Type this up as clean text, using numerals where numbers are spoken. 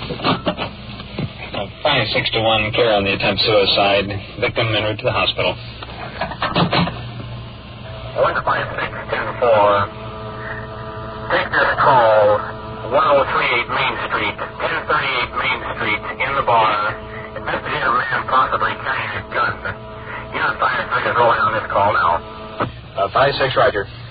5-6 to 1, clear on the attempt suicide. Victim en route to the hospital. 156-10-4. Take this call, 1038 Main Street, 1038 Main Street, in the bar. Investigator man possibly carrying a gun. Unit 5-6 is rolling on this call now. 5-6, roger.